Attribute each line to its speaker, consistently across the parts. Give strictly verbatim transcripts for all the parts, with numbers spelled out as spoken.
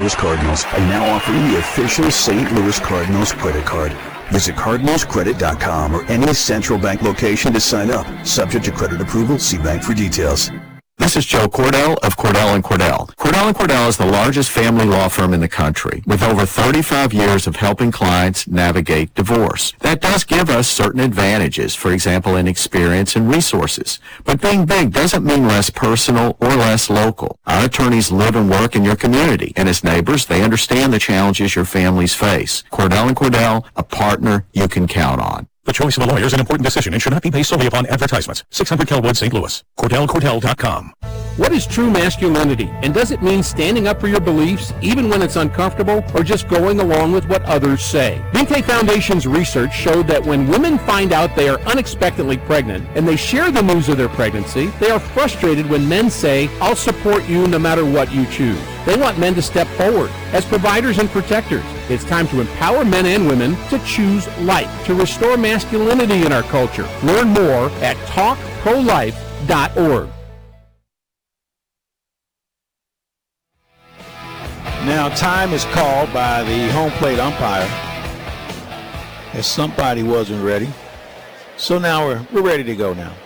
Speaker 1: Louis Cardinals and now offering the official Saint Louis Cardinals credit card. Visit Cardinals Credit dot com or any Central Bank location to sign up. Subject to credit approval. See bank for details.
Speaker 2: This is Joe Cordell of Cordell and Cordell. Cordell and Cordell is the largest family law firm in the country with over thirty-five years of helping clients navigate divorce. That does give us certain advantages, for example, in experience and resources. But being big doesn't mean less personal or less local. Our attorneys live and work in your community, and as neighbors, they understand the challenges your families face. Cordell and Cordell, a partner you can count on.
Speaker 3: The choice of a lawyer is an important decision and should not be based solely upon advertisements. six hundred Kelwood, Saint Louis. Cordell Cordell dot com.
Speaker 4: What is true masculinity? And does it mean standing up for your beliefs even when it's uncomfortable, or just going along with what others say? Binte Foundation's research showed that when women find out they are unexpectedly pregnant and they share the news of their pregnancy, they are frustrated when men say, "I'll support you no matter what you choose." They want men to step forward as providers and protectors. It's time to empower men and women to choose life, to restore masculinity in our culture. Learn more at talk pro life dot org.
Speaker 5: Now time is called by the home plate umpire as somebody wasn't ready. So now we're, we're ready to go now.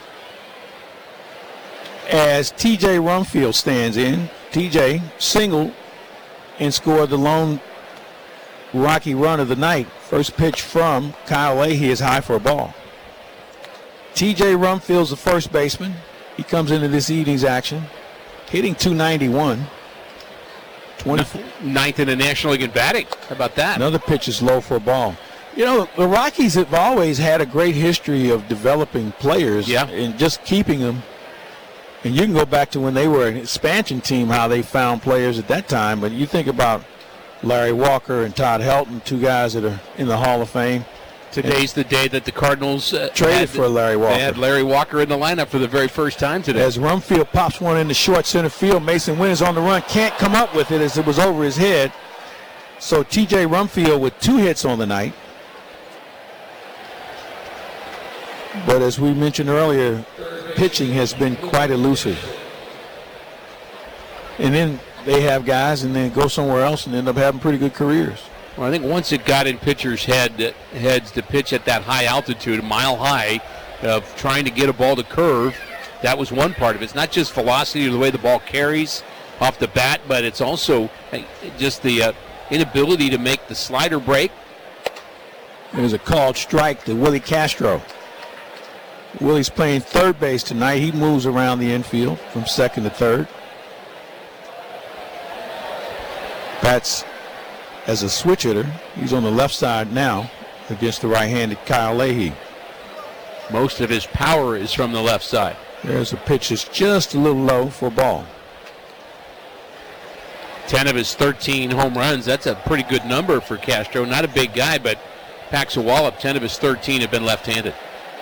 Speaker 5: As T J Rumfield stands in, T J singled and scored the lone Rocky run of the night. First pitch from Kyle Leahy is high for a ball. T J Rumfield's the first baseman. He comes into this evening's action hitting two ninety-one. twenty-four.
Speaker 6: Ninth in the National League in batting. How about that?
Speaker 5: Another pitch is low for a ball. You know, the Rockies have always had a great history of developing players
Speaker 6: yeah.
Speaker 5: and just keeping them. And you can go back to when they were an expansion team, how they found players at that time. But you think about Larry Walker and Todd Helton, two guys that are in the Hall of Fame.
Speaker 6: Today's the day that the Cardinals uh,
Speaker 5: traded
Speaker 6: had,
Speaker 5: for Larry Walker.
Speaker 6: They had Larry Walker in the lineup for the very first time today.
Speaker 5: As Rumfield pops one in the short center field, Mason Winters on the run, can't come up with it as it was over his head. So T J Rumfield with two hits on the night. But as we mentioned earlier, pitching has been quite elusive. And then they have guys and then go somewhere else and end up having pretty good careers.
Speaker 6: Well, I think once it got in pitchers' head, heads to pitch at that high altitude, a mile high, of trying to get a ball to curve, that was one part of it. It's not just velocity or the way the ball carries off the bat, but it's also just the uh, inability to make the slider break.
Speaker 5: There's a called strike to Willie Castro. Willie's playing third base tonight. He moves around the infield from second to third. Bats as a switch hitter. He's on the left side now against the right-handed Kyle Leahy.
Speaker 6: Most of his power is from the left side.
Speaker 5: There's a pitch that's just a little low for a ball.
Speaker 6: ten of his thirteen home runs. That's a pretty good number for Castro. Not a big guy, but packs a wallop. ten of his thirteen have been left-handed.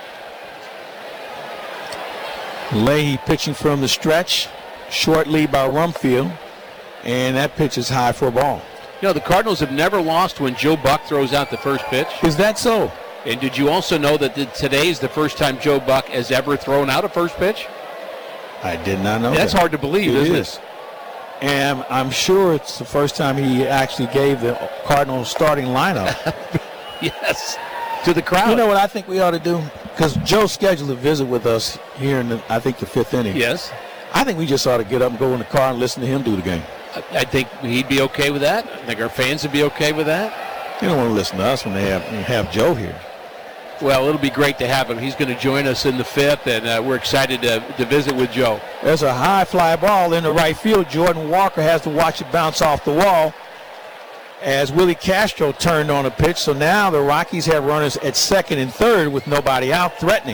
Speaker 5: Leahy pitching from the stretch. Short lead by Rumfield. And that pitch is high for a ball.
Speaker 6: You know, the Cardinals have never lost when Joe Buck throws out the first pitch.
Speaker 5: Is that so?
Speaker 6: And did you also know that the, today is the first time Joe Buck has ever thrown out a first pitch?
Speaker 5: I did not know
Speaker 6: That's
Speaker 5: that.
Speaker 6: hard to believe,
Speaker 5: it
Speaker 6: isn't
Speaker 5: is.
Speaker 6: it?
Speaker 5: And I'm sure it's the first time he actually gave the Cardinals starting lineup.
Speaker 6: Yes, to the crowd.
Speaker 5: You know what I think we ought to do? Because Joe scheduled a visit with us here in, the, I think, the fifth inning.
Speaker 6: Yes.
Speaker 5: I think we just ought to get up and go in the car and listen to him do the game.
Speaker 6: I think he'd be okay with that. I think our fans would be okay with that.
Speaker 5: You don't want to listen to us when they have, have Joe here.
Speaker 6: Well, it'll be great to have him. He's going to join us in the fifth, and uh, we're excited to, to visit with Joe.
Speaker 5: There's a high fly ball in the right field. Jordan Walker has to watch it bounce off the wall as Willie Castro turned on a pitch. So now the Rockies have runners at second and third with nobody out threatening.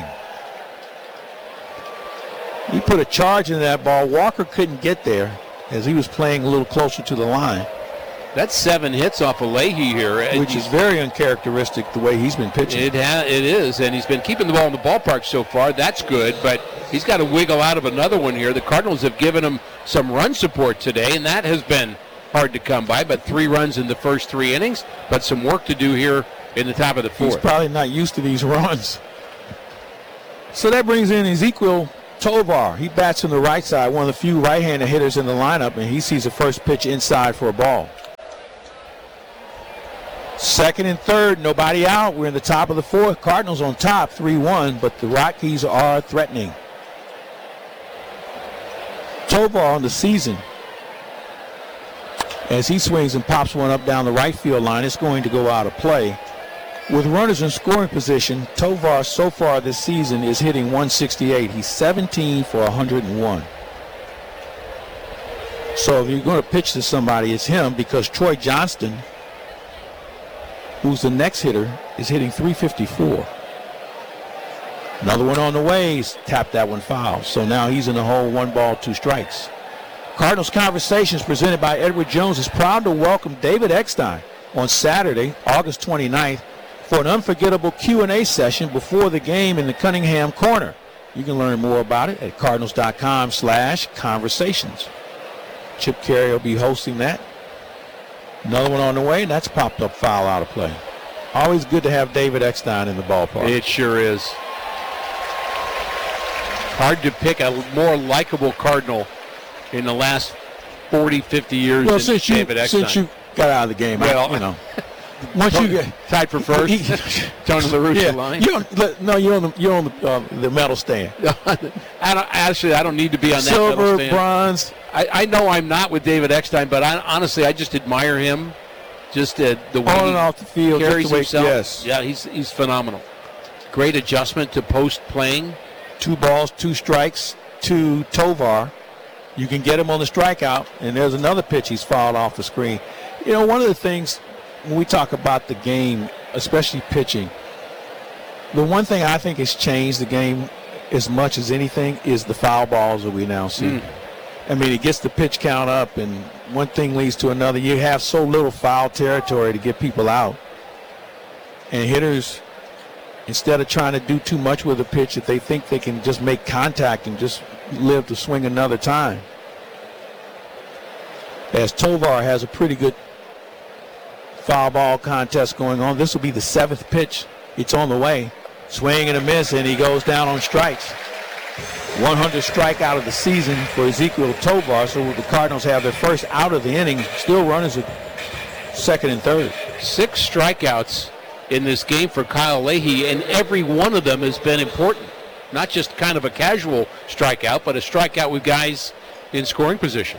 Speaker 5: He put a charge in that ball. Walker couldn't get there as he was playing a little closer to the line.
Speaker 6: That's seven hits off of Leahy here.
Speaker 5: Which is very uncharacteristic the way he's been pitching.
Speaker 6: It, ha- it is, and he's been keeping the ball in the ballpark so far. That's good, but he's got to wiggle out of another one here. The Cardinals have given him some run support today, and that has been hard to come by, but three runs in the first three innings, but some work to do here in the top of the fourth.
Speaker 5: He's probably not used to these runs. So that brings in Ezequiel Tovar. He bats on the right side, one of the few right-handed hitters in the lineup, and he sees the first pitch inside for a ball. Second and third, nobody out. We're in the top of the fourth. Cardinals on top, three one, but the Rockies are threatening. Tovar on the season, as he swings and pops one up down the right field line, it's going to go out of play. With runners in scoring position, Tovar so far this season is hitting one sixty-eight. He's seventeen for one hundred one. So if you're going to pitch to somebody, it's him, because Troy Johnston, who's the next hitter, is hitting three fifty-four. Another one on the way, he's tapped that one foul. So now he's in the hole, one ball, two strikes. Cardinals Conversations presented by Edward Jones is proud to welcome David Eckstein on Saturday, August twenty-ninth, for an unforgettable Q and A session before the game in the Cunningham Corner. You can learn more about it at cardinals.com slash conversations. Chip Carey will be hosting that. Another one on the way, and that's popped up foul out of play. Always good to have David Eckstein in the ballpark.
Speaker 6: It sure is. Hard to pick a more likable Cardinal in the last forty, fifty years
Speaker 5: well,
Speaker 6: than
Speaker 5: since
Speaker 6: David
Speaker 5: you,
Speaker 6: Eckstein.
Speaker 5: Since you got out of the game,
Speaker 6: well,
Speaker 5: I, you know. Once you get
Speaker 6: tied for first, Tony La Russa
Speaker 5: yeah,
Speaker 6: line.
Speaker 5: You're on, no, you're on the you're on the, uh, the medal stand.
Speaker 6: I don't, actually, I don't need to be on that
Speaker 5: Silver,
Speaker 6: medal stand.
Speaker 5: bronze.
Speaker 6: I, I know I'm not with David Eckstein, but I, honestly, I just admire him. Just uh, the way
Speaker 5: on
Speaker 6: he
Speaker 5: and off the field,
Speaker 6: carries
Speaker 5: just the way,
Speaker 6: himself.
Speaker 5: Yes.
Speaker 6: Yeah, he's he's phenomenal. Great adjustment to post playing.
Speaker 5: Two balls, two strikes to Tovar. You can get him on the strikeout, and there's another pitch he's fouled off the screen. You know, one of the things when we talk about the game, especially pitching, the one thing I think has changed the game as much as anything is the foul balls that we now see. Mm. I mean, it gets the pitch count up, and one thing leads to another. You have so little foul territory to get people out. And hitters, instead of trying to do too much with a pitch, if they think they can just make contact and just live to swing another time. As Tovar has a pretty good foul ball contest going on. This will be the seventh pitch. It's on the way. Swing and a miss, and he goes down on strikes. one hundredth strikeout of the season for Ezequiel Tovar. So the Cardinals have their first out of the inning. Still runners at second and third.
Speaker 6: Six strikeouts in this game for Kyle Leahy, and every one of them has been important. Not just kind of a casual strikeout, but a strikeout with guys in scoring position.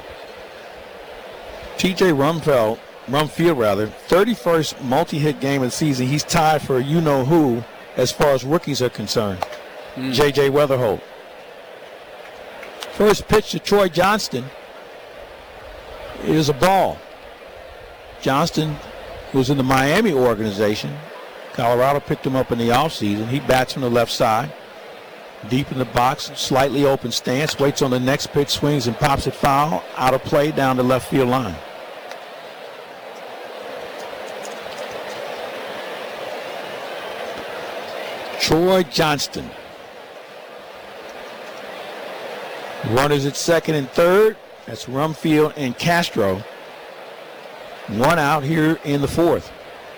Speaker 5: T J Rumfield, Rumfield rather, thirty-first multi-hit game of the season. He's tied for you-know-who as far as rookies are concerned. Mm. J J Weatherholt. First pitch to Troy Johnston is a ball. Johnston was in the Miami organization. Colorado picked him up in the offseason. He bats from the left side. Deep in the box, slightly open stance, waits on the next pitch, swings and pops it foul, out of play down the left field line. Troy Johnston. Runners at second and third. That's Rumfield and Castro. One out here in the fourth.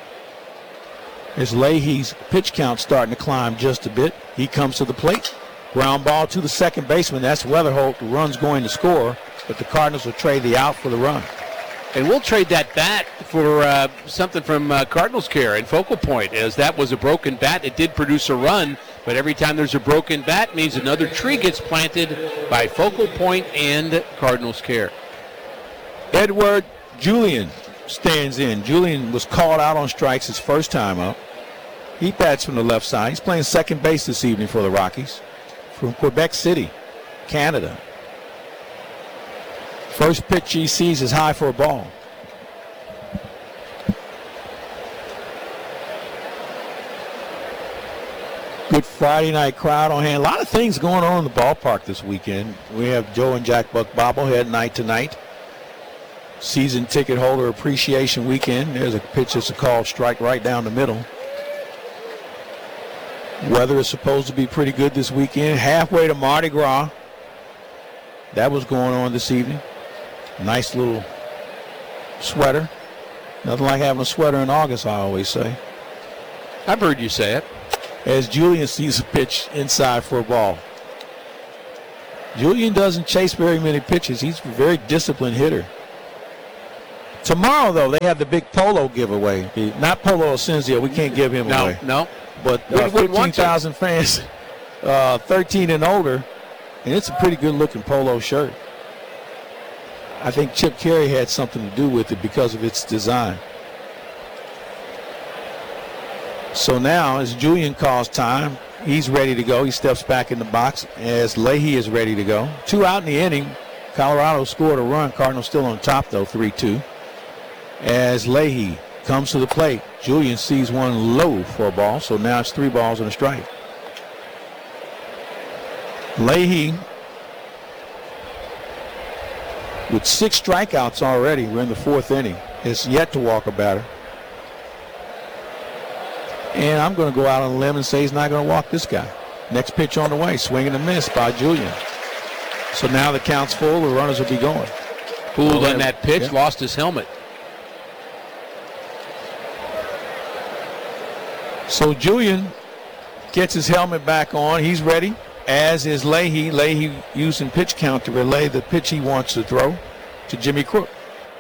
Speaker 5: As Leahy's pitch count starting to climb just a bit. He comes to the plate. Ground ball to the second baseman. That's Weatherholt. The run's going to score, but the Cardinals will trade the out for the run.
Speaker 6: And we'll trade that bat for uh, something from uh, Cardinals Care and Focal Point, as that was a broken bat. It did produce a run, but every time there's a broken bat means another tree gets planted by Focal Point and Cardinals Care.
Speaker 5: Edward Julian stands in. Julian was called out on strikes his first time up. He bats from the left side. He's playing second base this evening for the Rockies from Quebec City, Canada. First pitch he sees is high for a ball. Good Friday night crowd on hand. A lot of things going on in the ballpark this weekend. We have Joe and Jack Buck bobblehead night tonight. Season ticket holder appreciation weekend. There's a pitch that's a called strike right down the middle. Weather is supposed to be pretty good this weekend. Halfway to Mardi Gras. That was going on this evening. Nice little sweater. Nothing like having a sweater in August, I always say.
Speaker 6: I've heard you say it.
Speaker 5: As Julian sees a pitch inside for a ball. Julian doesn't chase very many pitches. He's a very disciplined hitter. Tomorrow, though, they have the big polo giveaway. Not Polo Asensio. We can't give him
Speaker 6: No,
Speaker 5: away.
Speaker 6: no.
Speaker 5: But
Speaker 6: We
Speaker 5: uh,
Speaker 6: wouldn't want
Speaker 5: fifteen thousand fans, uh, thirteen and older, and it's a pretty good-looking polo shirt. I think Chip Carey had something to do with it because of its design. So now, as Julian calls time, he's ready to go. He steps back in the box as Leahy is ready to go. Two out in the inning. Colorado scored a run. Cardinals still on top, though, three two. As Leahy comes to the plate, Julian sees one low for a ball, so now it's three balls and a strike. Leahy with six strikeouts already. We're in the fourth inning. Has yet to walk a batter. And I'm going to go out on a limb and say he's not going to walk this guy. Next pitch on the way, swing and a miss by Julian. So now the count's full, the runners will be going.
Speaker 6: Fooled on that pitch,
Speaker 5: yeah.
Speaker 6: Lost his helmet.
Speaker 5: So Julian gets his helmet back on. He's ready, as is Leahy. Leahy using pitch count to relay the pitch he wants to throw to Jimmy Crook.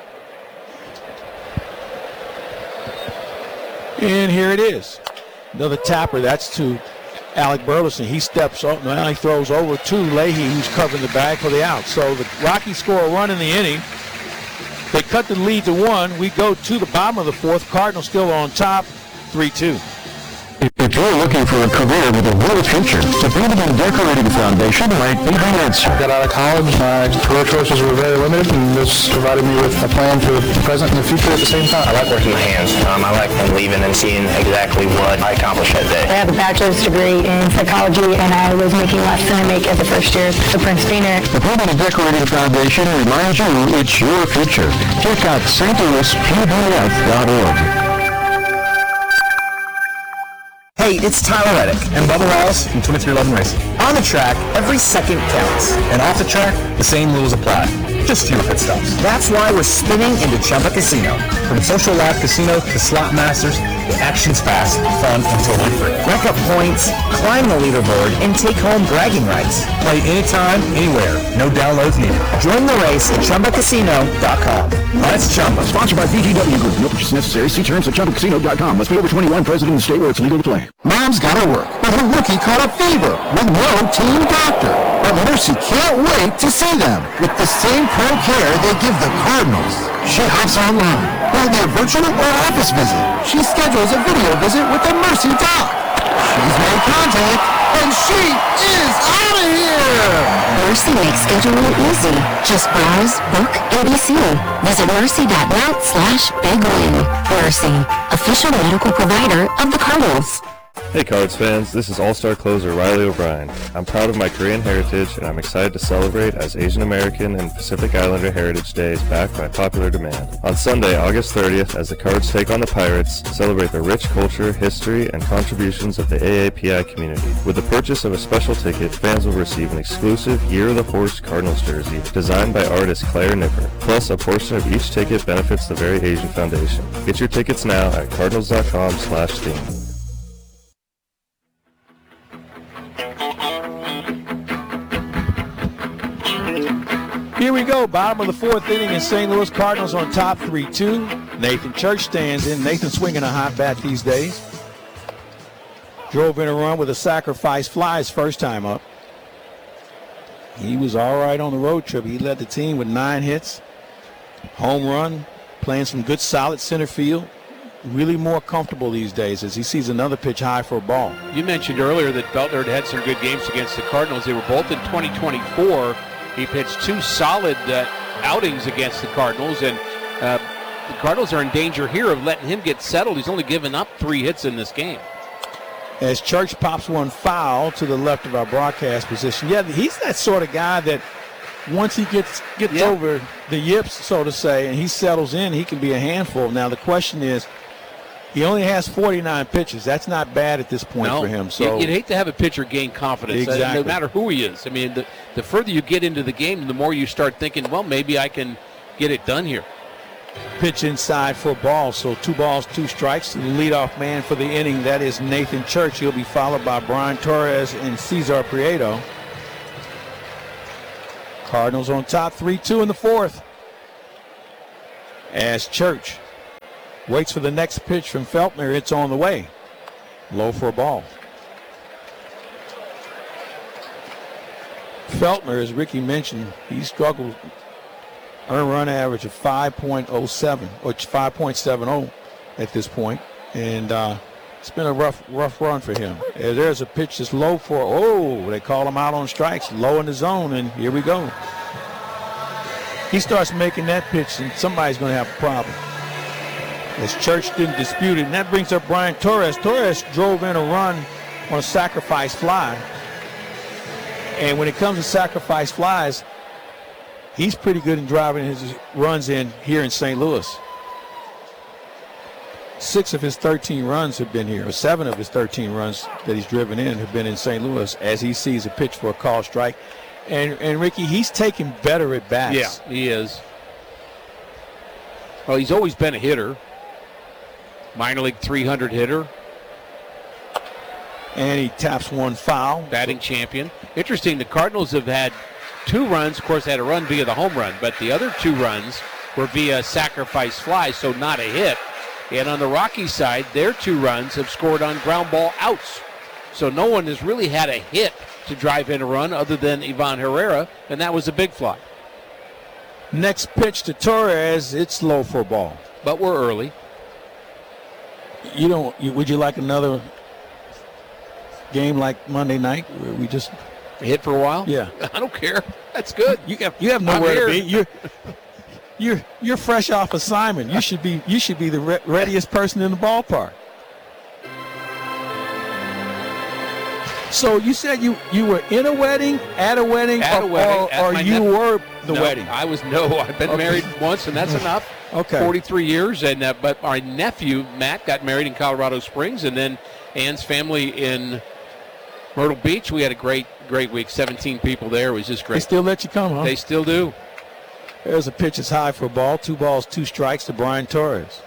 Speaker 5: And here it is. Another tapper. That's to Alec Burleson. He steps up. Now he throws over to Leahy, who's covering the bag for the out. So the Rockies score a run in the inning. They cut the lead to one. We go to the bottom of the fourth. Cardinals still on top, three two.
Speaker 7: If you're looking for a career with a real future, the Building and Decorating Foundation might be the answer.
Speaker 8: Got out of college, my career choices were very limited, and this provided me with a plan for the present and the future at the same time.
Speaker 9: I like working my hands. Um, I like leaving and seeing exactly what I accomplished that day.
Speaker 10: I have a bachelor's degree in psychology, and I was making less than I make as a first year at Princeton.
Speaker 7: The Building and Decorating Foundation reminds you it's your future. Check out Saint Louis P B F dot org.
Speaker 11: Hey, it's Tyler Reddick and Bubba Wallace from twenty-three eleven Racing. On the track, every second counts. And off the track, the same rules apply. Just fewer pit stops. That's why we're spinning into Chumba Casino. From social live casino to slot masters, the action's fast, fun, and totally free. Rack up points, climb the leaderboard, and take home bragging rights. Play anytime, anywhere. No downloads needed. Join the race at Chumba Casino dot com. Let's Chumba.
Speaker 1: Sponsored by V G W Group. No purchase necessary. See terms at Chumba Casino dot com. Must be over twenty-one. Present in the state where it's legal to play.
Speaker 7: Mom's gotta work, but her rookie caught a fever with no team doctor. But Mercy can't wait to see them with the same pro care they give the Cardinals. She hops online, whether they're virtual or office visit. She schedules a video visit with the Mercy doc. She's made contact, and she is out of here!
Speaker 12: Mercy makes scheduling easy. Just browse, book, and be seen. Visit mercy dot net slash big win. Mercy, official medical provider of the Cardinals.
Speaker 13: Hey Cards fans, this is All-Star closer Riley O'Brien. I'm proud of my Korean heritage and I'm excited to celebrate as Asian American and Pacific Islander Heritage Day is back by popular demand. On Sunday, August thirtieth, as the Cards take on the Pirates, celebrate the rich culture, history, and contributions of the A A P I community. With the purchase of a special ticket, fans will receive an exclusive Year of the Horse Cardinals jersey designed by artist Claire Nipper. Plus, a portion of each ticket benefits the Very Asian Foundation. Get your tickets now at cardinals dot com slash theme.
Speaker 5: Here we go, bottom of the fourth inning, and Saint Louis Cardinals on top three two. Nathan Church stands in. Nathan swinging a hot bat these days. Drove in a run with a sacrifice fly his first time up. He was all right on the road trip. He led the team with nine hits, home run, playing some good solid center field. Really more comfortable these days as he sees another pitch high for a ball.
Speaker 6: You mentioned earlier that Beltner had had some good games against the Cardinals. They were both in twenty twenty-four. He pitched two solid uh, outings against the Cardinals, and uh, the Cardinals are in danger here of letting him get settled. He's only given up three hits in this game.
Speaker 5: As Church pops one foul to the left of our broadcast position. Yeah, he's that sort of guy that once he gets gets
Speaker 6: yeah.
Speaker 5: over the yips, so to say, and he settles in, he can be a handful. Now the question is, he only has forty-nine pitches. That's not bad at this point
Speaker 6: no,
Speaker 5: for him. So
Speaker 6: you'd hate to have a pitcher gain confidence,
Speaker 5: exactly.
Speaker 6: uh, no matter who he is. I mean, the, the further you get into the game, the more you start thinking, well, maybe I can get it done here.
Speaker 5: Pitch inside for a ball. So two balls, two strikes to the leadoff man for the inning. That is Nathan Church. He'll be followed by Brian Torres and Cesar Prieto. Cardinals on top three two in the fourth. as Church waits for the next pitch from Feltner. It's on the way. Low for a ball. Feltner, as Ricky mentioned, he struggled. Earned run average of five point oh seven or five point seven oh at this point, and uh, it's been a rough, rough run for him. Uh, there's a pitch that's low for. Oh, they call him out on strikes, low in the zone, and here we go. He starts making that pitch, and somebody's going to have a problem. As Church didn't dispute it, and that brings up Brian Torres. Torres drove in a run on a sacrifice fly. And when it comes to sacrifice flies, he's pretty good in driving his runs in here in Saint Louis. Six of his thirteen runs have been here, or seven of his thirteen runs that he's driven in have been in Saint Louis as he sees a pitch for a call strike. And, and Ricky, he's taking better at bats.
Speaker 6: Yeah, he is. Well, he's always been a hitter. Minor league three hundred hitter.
Speaker 5: And he taps one foul.
Speaker 6: Batting champion. Interesting, the Cardinals have had two runs. Of course, they had a run via the home run, but the other two runs were via sacrifice fly, so not a hit. And on the Rockies side, their two runs have scored on ground ball outs. So no one has really had a hit to drive in a run other than Ivan Herrera, and that was a big fly.
Speaker 5: Next pitch to Torres, it's low for a ball.
Speaker 6: But we're early.
Speaker 5: You don't. You, would you like another game like Monday night where we just
Speaker 6: hit for a while?
Speaker 5: Yeah.
Speaker 6: I don't care. That's good.
Speaker 5: You have you have nowhere to be. You're you're you're fresh off assignment. You should be you should be the re- readiest person in the ballpark. So you said you, you were in a wedding, at a wedding,
Speaker 6: at
Speaker 5: or,
Speaker 6: a wedding,
Speaker 5: or,
Speaker 6: at
Speaker 5: or
Speaker 6: my
Speaker 5: you
Speaker 6: nep-
Speaker 5: were the
Speaker 6: no,
Speaker 5: wedding?
Speaker 6: I was no. I've been
Speaker 5: okay.
Speaker 6: married once, and that's enough.
Speaker 5: Okay.
Speaker 6: forty-three years, and uh, but our nephew Matt got married in Colorado Springs, and then Ann's family in Myrtle Beach. We had a great, great week. seventeen people there. It was just great.
Speaker 5: They still let you come, huh?
Speaker 6: They still do.
Speaker 5: There's a pitch that's high for a ball. Two balls, two strikes to Brian Torres.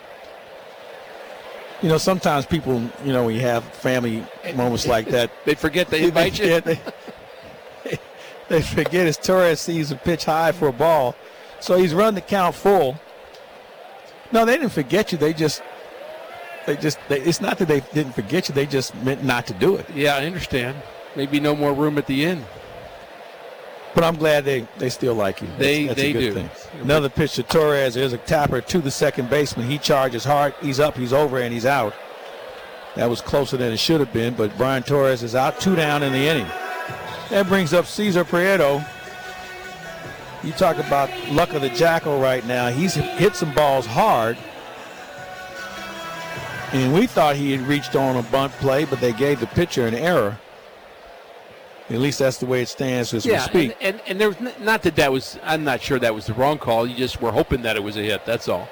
Speaker 5: You know, sometimes people, you know, when you have family moments like that,
Speaker 6: they forget they invite
Speaker 5: they,
Speaker 6: you.
Speaker 5: They, they forget as Torres sees a pitch high for a ball. So he's run the count full. No, they didn't forget you. They just, they just, they, it's not that they didn't forget you. They just meant not to do it.
Speaker 6: Yeah, I understand. Maybe no more room at the end.
Speaker 5: But I'm glad they, they still like you. That's,
Speaker 6: They
Speaker 5: that's
Speaker 6: they
Speaker 5: a good
Speaker 6: do.
Speaker 5: thing. Another pitch to Torres. There's a tapper to the second baseman. He charges hard. He's up, he's over, and he's out. That was closer than it should have been, but Brian Torres is out, two down in the inning. That brings up Cesar Prieto. You talk about luck of the Jackal right now. He's hit some balls hard. And we thought he had reached on a bunt play, but they gave the pitcher an error. At least that's the way it stands as
Speaker 6: yeah,
Speaker 5: we speak.
Speaker 6: and, and, and there's n- not that that was, I'm not sure that was the wrong call. You just were hoping that it was a hit, that's all.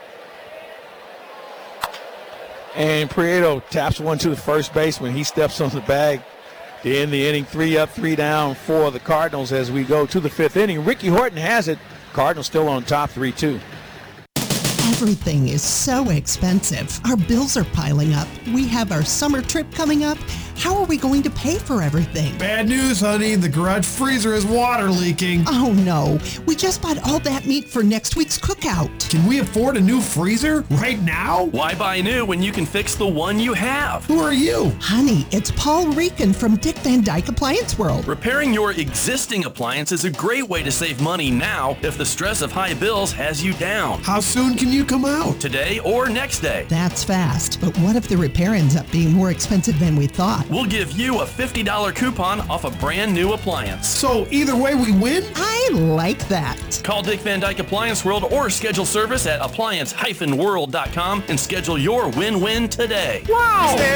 Speaker 5: And Prieto taps one to the first baseman. He steps on the bag to end the inning. Three up, three down for the Cardinals as we go to the fifth inning. Ricky Horton has it. Cardinals still on top, three two.
Speaker 14: Everything is so expensive. Our bills are piling up. We have our summer trip coming up. How are we going to pay for everything?
Speaker 15: Bad news, honey. The garage freezer is water leaking.
Speaker 14: Oh, no. We just bought all that meat for next week's cookout.
Speaker 15: Can we afford a new freezer right now?
Speaker 16: Why buy new when you can fix the one you have?
Speaker 15: Who are you?
Speaker 14: Honey, it's Paul Rican from Dick Van Dyke Appliance World.
Speaker 16: Repairing your existing appliance is a great way to save money now if the stress of high bills has you down.
Speaker 15: How soon can you come out?
Speaker 16: Today or next day.
Speaker 14: That's fast. But what if the repair ends up being more expensive than we thought?
Speaker 16: We'll give you a fifty dollars coupon off a brand new appliance.
Speaker 15: So either way we win?
Speaker 14: I like that.
Speaker 16: Call Dick Van Dyke Appliance World or schedule service at appliance dash world dot com and schedule your win-win today.
Speaker 14: Wow!